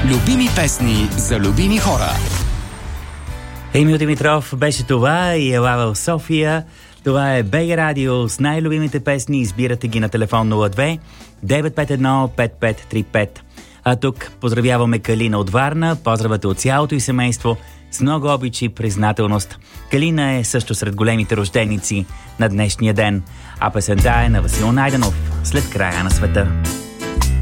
Любими песни за любими хора. Емил Димитров беше това и Елава в София. Това е БГ Радио с най-любимите песни. Избирате ги на телефон 02 951 5535. А тук поздравяваме Калина от Варна. Поздравате от цялото и семейство с много обич и признателност. Калина е също сред големите рожденици на днешния ден. А песента е на Васил Найденов "След края на света".